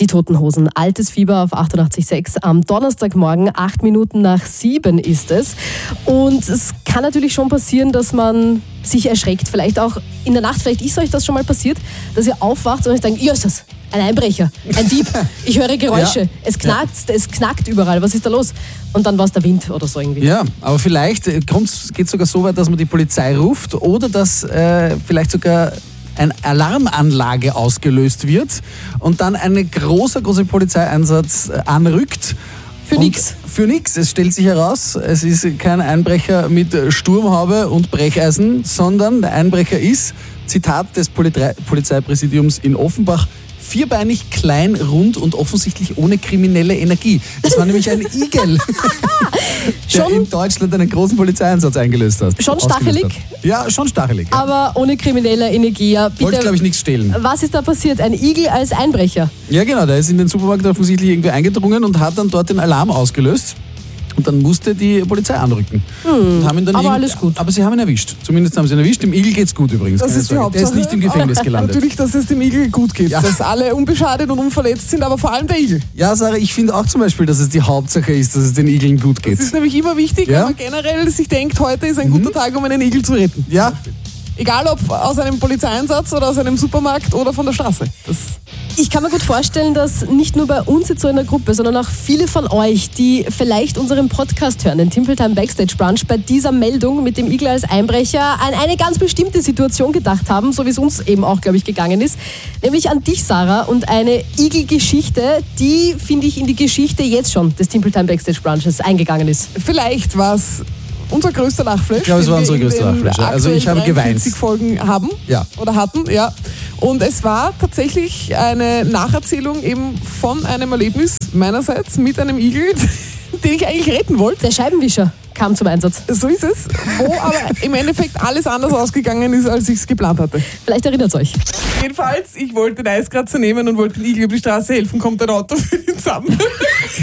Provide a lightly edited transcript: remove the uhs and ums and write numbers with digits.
Toten Hosen, Altes Fieber auf 88.6 am Donnerstagmorgen, 8 Minuten nach 7 ist es. Und es kann natürlich schon passieren, dass man sich erschreckt, vielleicht auch in der Nacht, vielleicht ist euch das schon mal passiert, dass ihr aufwacht und euch denkt, Jösses, ein Einbrecher, ein Dieb, ich höre Geräusche, es knackt überall, was ist da los? Und dann war es der Wind oder so irgendwie. Ja, aber vielleicht geht es sogar so weit, dass man die Polizei ruft oder dass vielleicht sogar eine Alarmanlage ausgelöst wird und dann ein großer Polizeieinsatz anrückt. Für nix. Für nix. Es stellt sich heraus, es ist kein Einbrecher mit Sturmhaube und Brecheisen, sondern der Einbrecher ist, Zitat des Polizeipräsidiums in Offenbach, vierbeinig, klein, rund und offensichtlich ohne kriminelle Energie. Das war nämlich ein Igel, der in Deutschland einen großen Polizeieinsatz eingelöst hat. Schon stachelig? Ja, schon stachelig. Ja. Aber ohne kriminelle Energie. Ja, bitte, wollte, glaube ich, nichts stehlen. Was ist da passiert? Ein Igel als Einbrecher? Ja, genau. Der ist in den Supermarkt offensichtlich irgendwie eingedrungen und hat dann dort den Alarm ausgelöst. Und dann musste die Polizei anrücken. Und haben ihn dann aber alles gut. Aber sie haben ihn erwischt. Zumindest haben sie ihn erwischt. Dem Igel geht's gut übrigens. Das ist die Hauptsache. Der ist nicht im Gefängnis gelandet. Natürlich, dass es dem Igel gut geht. Ja. Dass alle unbeschadet und unverletzt sind, aber vor allem der Igel. Ja, Sarah, ich finde auch zum Beispiel, dass es die Hauptsache ist, dass es den Igeln gut geht. Das ist nämlich immer wichtig, wenn man generell sich denkt, heute ist ein guter Tag, um einen Igel zu retten. Ja. Egal ob aus einem Polizeieinsatz oder aus einem Supermarkt oder von der Straße. Ich kann mir gut vorstellen, dass nicht nur bei uns jetzt so in der Gruppe, sondern auch viele von euch, die vielleicht unseren Podcast hören, den Timple Time Backstage Brunch, bei dieser Meldung mit dem Igel als Einbrecher an eine ganz bestimmte Situation gedacht haben, so wie es uns eben auch, glaube ich, gegangen ist. Nämlich an dich, Sarah, und eine Igelgeschichte, die, finde ich, in die Geschichte jetzt schon des Timple Time Backstage Brunches eingegangen ist. Vielleicht war es unser größter Lachflash. Ich glaube, es war unser größter Lachflash. Also ich habe geweint. 40 Folgen haben oder hatten, ja. Und es war tatsächlich eine Nacherzählung eben von einem Erlebnis meinerseits mit einem Igel, den ich eigentlich retten wollte. Der Scheibenwischer kam zum Einsatz. So ist es, wo aber im Endeffekt alles anders ausgegangen ist, als ich es geplant hatte. Vielleicht erinnert es euch. Jedenfalls, ich wollte den Eiskratzer nehmen und wollte dem Igel über die Straße helfen, kommt ein Auto für den zusammen.